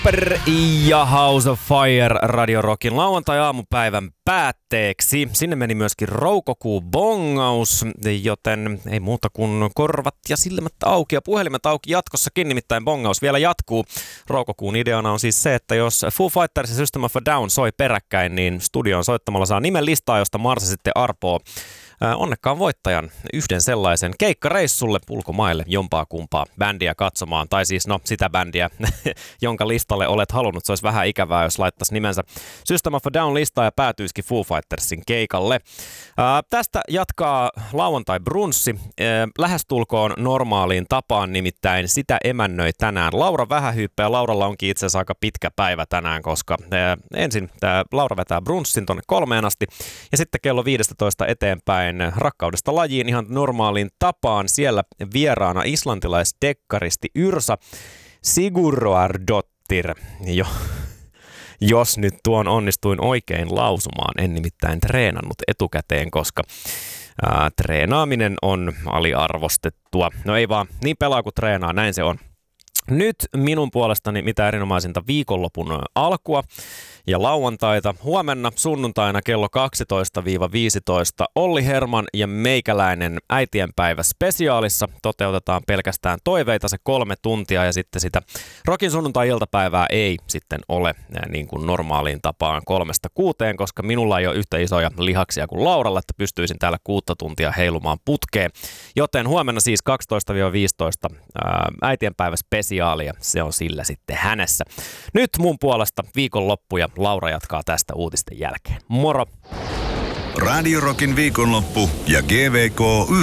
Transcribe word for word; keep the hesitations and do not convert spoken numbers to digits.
Per ja House of Fire Radio Rockin lauantai-aamupäivän päätteeksi. Sinne meni myöskin Roukokuu bongaus, joten ei muuta kuin korvat ja silmät auki ja puhelimet auki jatkossakin, nimittäin bongaus vielä jatkuu. Roukokuun ideana on siis se, että jos Foo Fighters ja System of a Down soi peräkkäin, niin studioon soittamalla saa nimen listaa, josta Marsa sitten arpoo onnekkaan voittajan yhden sellaisen keikkareissulle ulkomaille jompaa kumpaa bändiä katsomaan. Tai siis no sitä bändiä, jonka listalle olet halunnut. Se olisi vähän ikävää, jos laittaisi nimensä System of a Down listaa ja päätyisikin Foo Fightersin keikalle. Ää, tästä jatkaa lauantai-brunssi. Ää, lähestulkoon normaaliin tapaan, nimittäin sitä emännöi tänään Laura Vähähyyppä. Ja Lauralla onkin itse asiassa aika pitkä päivä tänään, koska ää, ensin tää Laura vetää brunssin tonne kolmeen asti ja sitten kello viisitoista eteenpäin Rakkaudesta lajiin ihan normaaliin tapaan. Siellä vieraana islantilaisdekkaristi Yrsa Sigurðardóttir, jo, jos nyt tuon onnistuin oikein lausumaan. En nimittäin treenannut etukäteen, koska ää, treenaaminen on aliarvostettua. No ei vaan, niin pelaa kuin treenaa, näin se on. Nyt minun puolestani mitä erinomaisinta viikonlopun alkua ja lauantaita. Huomenna sunnuntaina kello kaksitoista viisitoista Olli Herman ja meikäläinen äitienpäivä spesiaalissa toteutetaan pelkästään toiveita se kolme tuntia ja sitten sitä Rockin sunnuntai-iltapäivää ei sitten ole niin kuin normaaliin tapaan kolmesta kuuteen, koska minulla ei ole yhtä isoja lihaksia kuin Lauralla, että pystyisin täällä kuutta tuntia heilumaan putkeen. Joten huomenna siis kaksitoista viisitoista äitienpäivä spesiaalia, se on sillä sitten hänessä. Nyt mun puolesta viikonloppu ja Laura jatkaa tästä uutisten jälkeen. Moro! Radio Rockin viikonloppu ja G V K